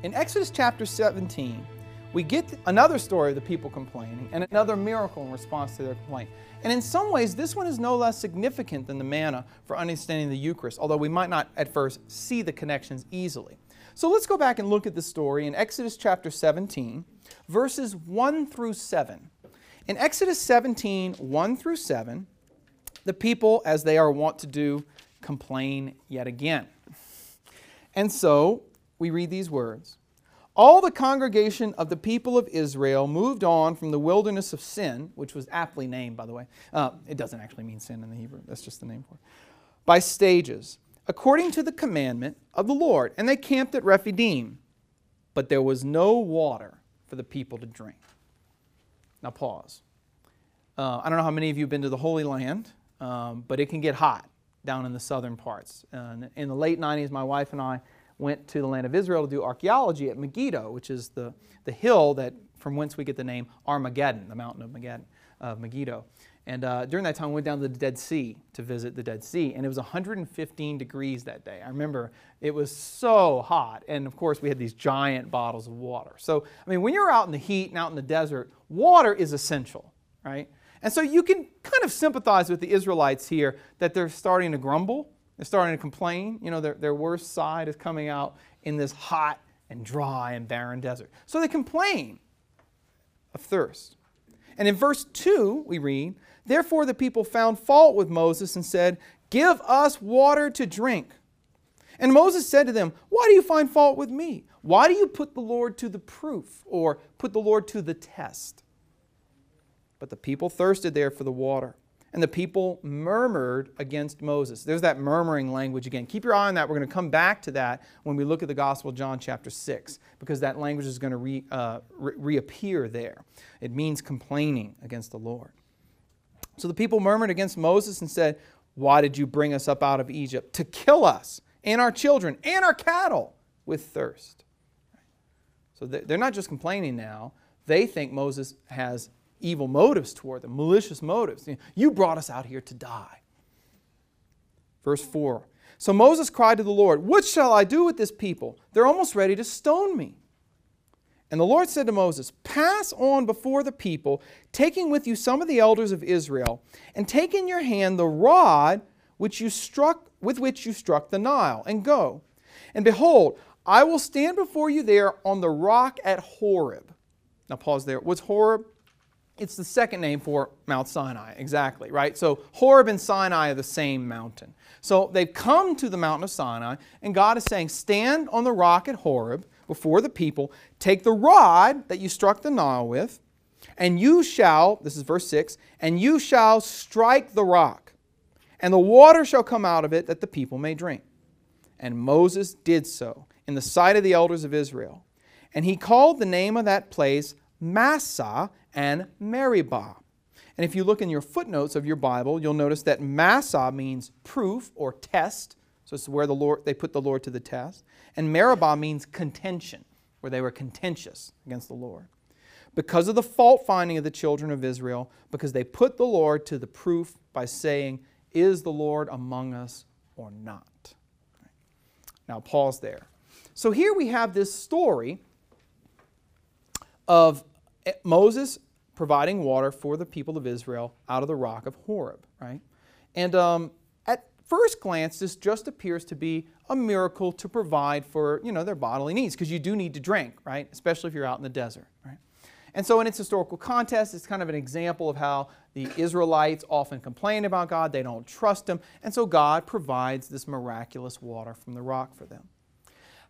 In Exodus chapter 17, we get another story of the people complaining and another miracle in response to their complaint. And in some ways, this one is no less significant than the manna for understanding the Eucharist, although we might not at first see the connections easily. So let's go back and look at the story in Exodus chapter 17, verses 1 through 7. In Exodus 17, 1 through 7, the people, as they are wont to do, complain yet again. And so we read these words. All the congregation of the people of Israel moved on from the wilderness of Sin, which was aptly named, by the way. It doesn't actually mean sin in the Hebrew. That's just the name for it. By stages, according to the commandment of the Lord. And they camped at Rephidim. But there was no water for the people to drink. Now pause. I don't know how many of you have been to the Holy Land, but it can get hot down in the southern parts. In the late 90s, my wife and I went to the land of Israel to do archaeology at Megiddo, which is the hill that from whence we get the name Armageddon, the mountain of Megiddo. And during that time, we went down to the Dead Sea to visit the Dead Sea, and it was 115 degrees that day. I remember it was so hot, and of course we had these giant bottles of water. So, I mean, when you're out in the heat and out in the desert, water is essential, right? And so you can kind of sympathize with the Israelites here that they're starting to grumble. They're starting to complain. You know, their worst side is coming out in this hot and dry and barren desert. So they complain of thirst. And in verse 2, we read, therefore the people found fault with Moses and said, give us water to drink. And Moses said to them, why do you find fault with me? Why do you put the Lord to the proof or put the Lord to the test? But the people thirsted there for the water. And the people murmured against Moses. There's that murmuring language again. Keep your eye on that. We're going to come back to that when we look at the Gospel of John chapter 6, because that language is going to reappear there. It means complaining against the Lord. So the people murmured against Moses and said, why did you bring us up out of Egypt? To kill us and our children and our cattle with thirst. So they're not just complaining now. They think Moses has evil motives toward them, malicious motives. You brought us out here to die. Verse 4. So Moses cried to the Lord, what shall I do with this people? They're almost ready to stone me. And the Lord said to Moses, pass on before the people, taking with you some of the elders of Israel, and take in your hand the rod with which you struck the Nile, and go. And behold, I will stand before you there on the rock at Horeb. Now pause there. What's Horeb? It's the second name for Mount Sinai, exactly, right? So Horeb and Sinai are the same mountain. So they've come to the mountain of Sinai, and God is saying, stand on the rock at Horeb before the people, take the rod that you struck the Nile with, and you shall, this is verse 6, and you shall strike the rock, and the water shall come out of it that the people may drink. And Moses did so in the sight of the elders of Israel. And he called the name of that place Massah and Meribah. And if you look in your footnotes of your Bible, you'll notice that Massah means proof or test. So it's where they put the Lord to the test. And Meribah means contention, where they were contentious against the Lord. Because of the fault finding of the children of Israel, because they put the Lord to the proof by saying, is the Lord among us or not? Now pause there. So here we have this story of Moses providing water for the people of Israel out of the rock of Horeb, right? And at first glance, this just appears to be a miracle to provide for, their bodily needs, because you do need to drink, right? Especially if you're out in the desert, right? And so in its historical context, it's kind of an example of how the Israelites often complain about God. They don't trust Him. And so God provides this miraculous water from the rock for them.